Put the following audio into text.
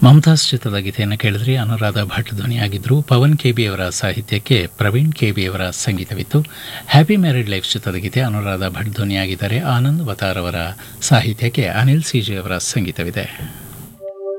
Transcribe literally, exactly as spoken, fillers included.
ಮಮತಾಜ್ ಚಿತ್ರದ ಗೀತೆಯನ್ನು ಕೇಳಿದ್ರಿ. ಅನುರಾಧ ಭಟ್ ಧ್ವನಿಯಾಗಿದ್ದರು. ಪವನ್ ಕೆ ಬಿ ಅವರ ಸಾಹಿತ್ಯಕ್ಕೆ ಪ್ರವೀಣ್ ಕೆ ಬಿ ಅವರ ಸಂಗೀತವಿತ್ತು. ಹ್ಯಾಪಿ ಮ್ಯಾರಿಡ್ ಲೈಫ್ ಚಿತ್ರದ ಗೀತೆ ಅನುರಾಧ ಭಟ್ ಧ್ವನಿಯಾಗಿದ್ದಾರೆ. ಆನಂದ್ ವತಾರ್ ಅವರ ಸಾಹಿತ್ಯಕ್ಕೆ ಅನಿಲ್ ಸಿ ಜೆ ಅವರ ಸಂಗೀತವಿದೆ.